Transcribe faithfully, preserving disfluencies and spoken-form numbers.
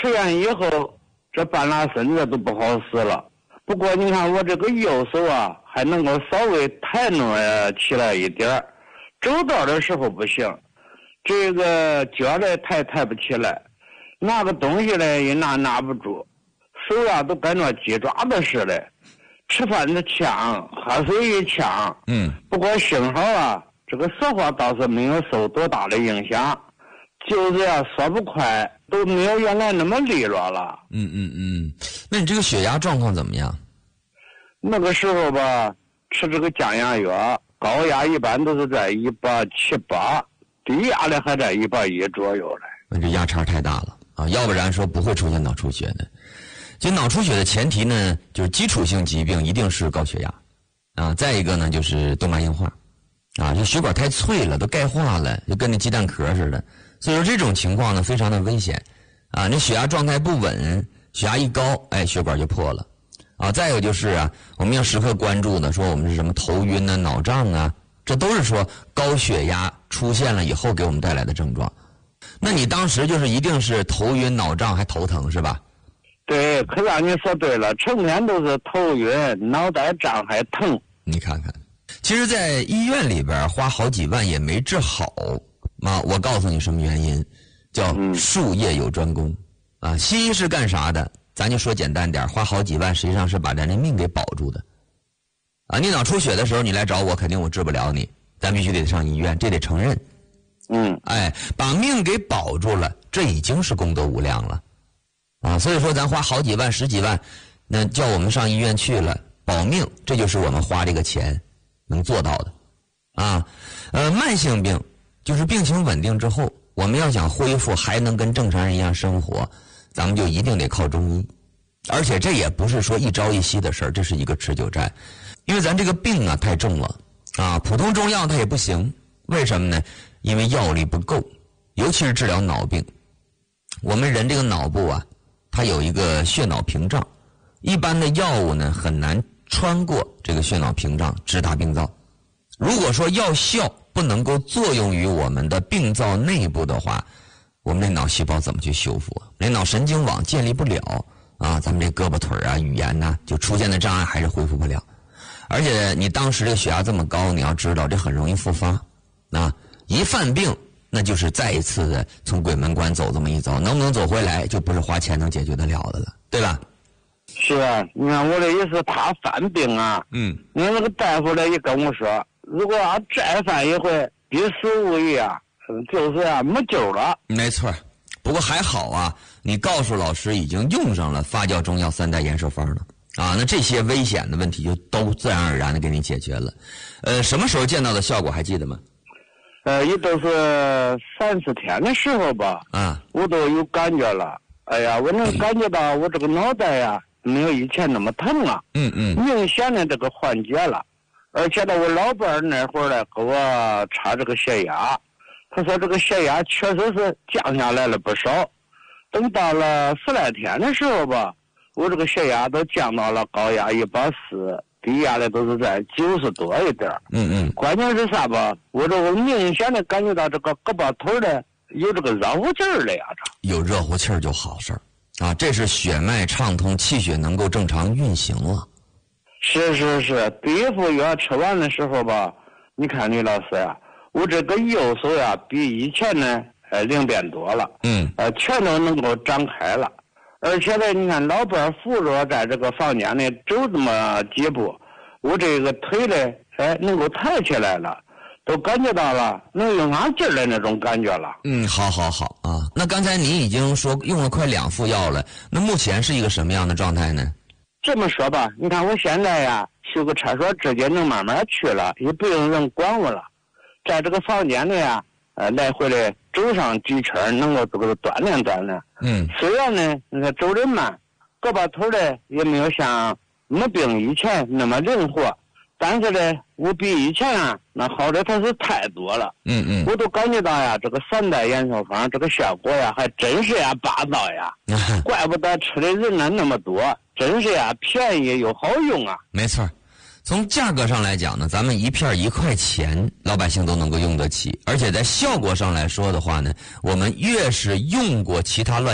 吃完以后，这半拉身子都不好使了。不过你看我这个右手啊，还能够稍微抬弄起来一点儿，走道的时候不行，这个脚呢抬抬不起来，拿个东西呢也拿拿不住，手啊都跟那鸡爪子似的，吃饭的呛，喝水也呛。 嗯。 不过幸好啊，这个说话倒是没有受多大的影响，就是啊说不快，都没有原来那么利落了。 嗯嗯嗯，那你这个血压状况怎么样？ 那个时候吧，吃这个降压药，高压一般都是在一百七八，低压的还在一百一左右嘞。 那这压差太大了啊！要不然说不会出现脑出血的。其实脑出血的前提呢，就是基础性疾病一定是高血压啊，再一个呢就是动脉硬化啊，这血管太脆了，都钙化了，就跟那鸡蛋壳似的。所以说这种情况呢非常的危险啊！你血压状态不稳，血压一高，哎，血管就破了。啊，再有就是啊，我们要时刻关注的，说我们是什么头晕啊、脑胀啊，这都是说高血压出现了以后给我们带来的症状。那你当时就是一定是头晕、脑胀还头疼是吧？ 对，可让你说对了，成天都是头晕、脑袋胀还疼。 你看看，其实，在医院里边花好几万也没治好啊！我告诉你什么原因，叫术业有专攻啊！西医是干啥的？咱就说简单点，花好几万实际上是把咱的命给保住的啊！你脑出血的时候你来找我，肯定我治不了你，咱必须得上医院，这得承认。 嗯， 哎，把命给保住了，这已经是功德无量了啊！所以说咱花好几万十几万，那叫我们上医院去了保命，这就是我们花这个钱能做到的啊！呃，慢性病就是病情稳定之后，我们要想恢复还能跟正常人一样生活，咱们就一定得靠中医，而且这也不是说一朝一夕的事儿，这是一个持久战。因为咱这个病啊太重了啊，普通中药它也不行，为什么呢？因为药力不够，尤其是治疗脑病。我们人这个脑部啊，它有一个血脑屏障，一般的药物呢很难穿过这个血脑屏障直达病灶。如果说药效不能够作用于我们的病灶内部的话，我们这脑细胞怎么去修复啊？那脑神经网建立不了啊，咱们这胳膊腿啊、语言呐、啊，就出现的障碍还是恢复不了。而且你当时这血压这么高，你要知道这很容易复发啊，一犯病那就是再一次的从鬼门关走这么一遭，能不能走回来就不是花钱能解决得了的了，对吧？ 是啊，你看我的意思，他犯病啊， 嗯， 你看那个大夫呢也跟我说，如果要再犯一回，必死无疑啊，就是啊没救了。 没错，不过还好啊，你告诉老师已经用上了发酵中药三代延寿方了啊，那这些危险的问题就都自然而然的给你解决了。呃，什么时候见到的效果还记得吗？ 呃，也都是三四天的时候吧， 啊， 我都有感觉了。哎呀，我能感觉到我这个脑袋呀没有以前那么疼了， 嗯嗯， 明显的这个缓解了。而且呢，我老伴儿那会儿呢给我查这个血压，他说这个血压确实是降下来了不少。等到了十来天的时候吧，我这个血压都降到了高压一百四，低压的都是在九十多一点。 嗯嗯， 关键是啥吧？我这我明显的感觉到这个胳膊头的有这个热乎劲儿了呀，这有热乎气儿就好事儿啊，这是血脉畅通，气血能够正常运行了。 是是是，第一副药吃完的时候吧，你看李老师呀，我这个右手呀比以前呢呃灵便多了， 嗯， 呃全都能够展开了，而且呢，你看老伴儿扶着在这个房间里走这么几步，我这个腿呢哎能够抬起来了，都感觉到了能用上劲儿的那种感觉了。 嗯，好好好啊。那刚才你已经说用了快两副药了，那目前是一个什么样的状态呢？ 这么说吧，你看我现在呀修个厕所直接能慢慢去了，也不用人管我了，在这个房间里呀呃来回的走上几圈，能够这个锻炼锻炼。 嗯， 虽然呢你看走得慢，胳膊头呢也没有像没病以前那么灵活，但是呢我比以前啊那好的它是太多了。 嗯嗯， 我都感觉到呀这个三代延寿方这个效果呀还真是呀霸道呀，怪不得吃的人呢那么多，真是呀便宜又好用啊。 没错，从价格上来讲呢，咱们一片一块钱老百姓都能够用得起，而且在效果上来说的话呢，我们越是用过其他乱